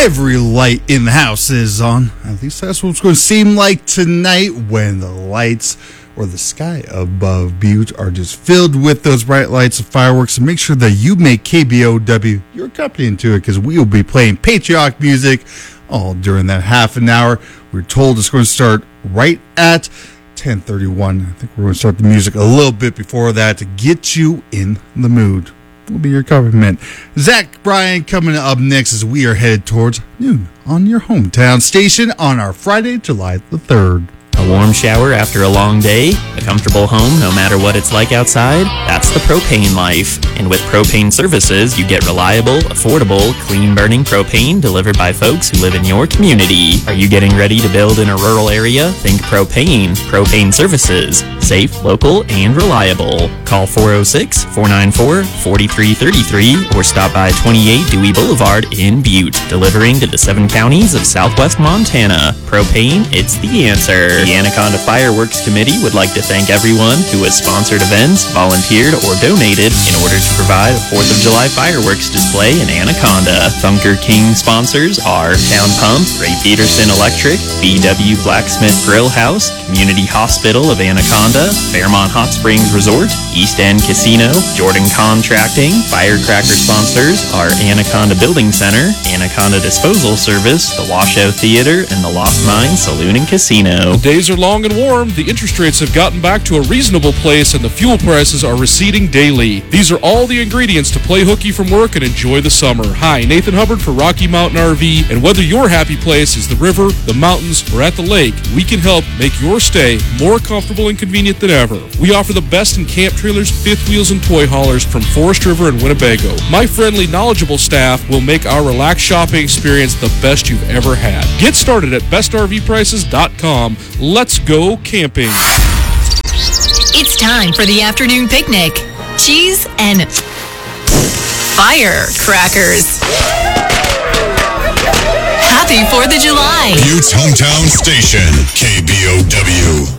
every light in the house is on. At least that's what it's going to seem like tonight when the lights or the sky above Butte are just filled with those bright lights and fireworks. And make sure that you make KBOW your company into it, because we will be playing patriotic music all during that half an hour. We're told it's going to start right at 10:31. I think we're going to start the music a little bit before that to get you in the mood. Will be your compliment. Zach Bryan coming up next as we are headed towards noon on your hometown station on our Friday, July the 3rd. A warm shower after a long day, a comfortable home no matter what it's like outside, that's the propane life. And with propane services, you get reliable, affordable, clean-burning propane delivered by folks who live in your community. Are you getting ready to build in a rural area? Think propane. Propane services. Safe, local, and reliable. Call 406-494-4333 or stop by 28 Dewey Boulevard in Butte, delivering to the 7 counties of southwest Montana. Propane, it's the answer. The Anaconda Fireworks Committee would like to thank everyone who has sponsored events, volunteered, or donated in order to provide a 4th of July fireworks display in Anaconda. Bunker King sponsors are Town Pump, Ray Peterson Electric, BW Blacksmith Grill House, Community Hospital of Anaconda, Fairmont Hot Springs Resort, East End Casino, Jordan Contracting. Firecracker sponsors are Anaconda Building Center, Anaconda Disposal Service, the Washoe Theater, and the Lost Mine Saloon and Casino. The days are long and warm, the interest rates have gotten back to a reasonable place, and the fuel prices are receding daily. These are all the ingredients to play hooky from work and enjoy the summer. Hi, Nathan Hubbard for Rocky Mountain RV, and whether your happy place is the river, the mountains, or at the lake, we can help make your stay more comfortable and convenient than ever. We offer the best in camp trailers, fifth wheels, and toy haulers from Forest River and Winnebago. My friendly, knowledgeable staff will make our relaxed shopping experience the best you've ever had. Get started at bestrvprices.com. Let's go camping. It's time for the afternoon picnic. Cheese and firecrackers. Happy 4th of July. Butte's hometown station, KBOW.